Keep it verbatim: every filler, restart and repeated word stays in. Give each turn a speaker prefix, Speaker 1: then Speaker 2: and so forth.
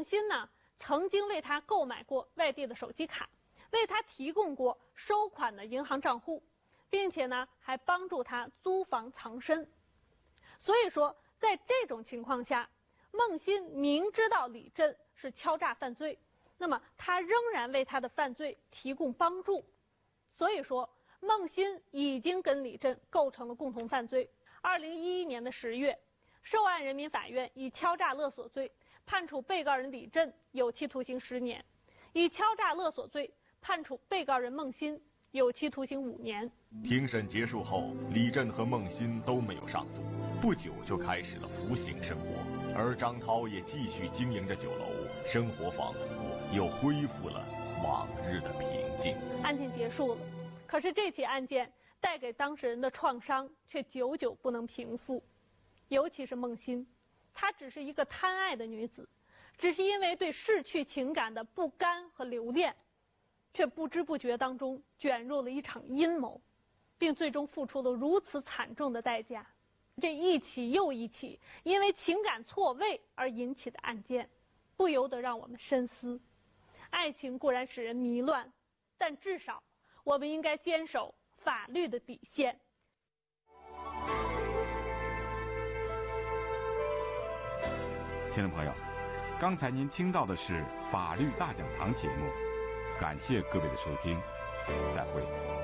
Speaker 1: 欣呢曾经为他购买过外地的手机卡，为他提供过收款的银行账户，并且呢还帮助他租房藏身。所以说，在这种情况下，孟欣明知道李振是敲诈犯罪，那么他仍然为他的犯罪提供帮助。所以说，孟欣已经跟李振构成了共同犯罪。二零一一年的十月，受案人民法院以敲诈勒索罪判处被告人李振有期徒刑十年，以敲诈勒索罪判处被告人孟欣有期徒刑五年。
Speaker 2: 庭审结束后，李振和孟欣都没有上诉，不久就开始了服刑生活，而张涛也继续经营着酒楼，生活仿佛又恢复了往日的平静。
Speaker 1: 案件结束了，可是这起案件带给当事人的创伤却久久不能平复，尤其是孟欣，她只是一个贪爱的女子，只是因为对逝去情感的不甘和留恋，却不知不觉当中卷入了一场阴谋，并最终付出了如此惨重的代价。这一起又一起因为情感错位而引起的案件，不由得让我们深思。爱情固然使人迷乱，但至少我们应该坚守法律的底线。
Speaker 3: 听众朋友，刚才您听到的是法律大讲堂节目，感谢各位的收听，再会。